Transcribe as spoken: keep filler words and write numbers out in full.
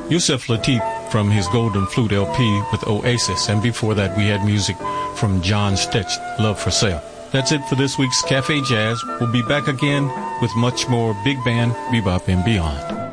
Yusef Lateef from his Golden Flute L P with Oasis, and before that we had music from John Stitch, Love for Sale. That's it for this week's Cafe Jazz. We'll be back again with much more big band, bebop, and beyond.